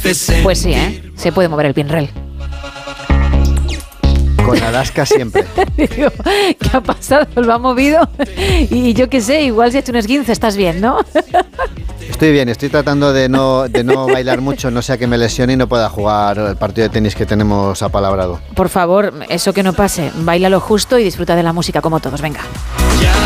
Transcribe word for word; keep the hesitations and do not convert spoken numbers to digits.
Pues sí, ¿eh? Se puede mover el pinrel. Con Alaska siempre. Digo, ¿qué ha pasado? ¿Lo ha movido? Y yo qué sé, igual si ha hecho un esguince, estás bien, ¿no? Estoy bien, estoy tratando de no, de no bailar mucho, no sea que me lesione y no pueda jugar el partido de tenis que tenemos apalabrado. Por favor, eso que no pase, baila lo justo y disfruta de la música como todos, venga. Ya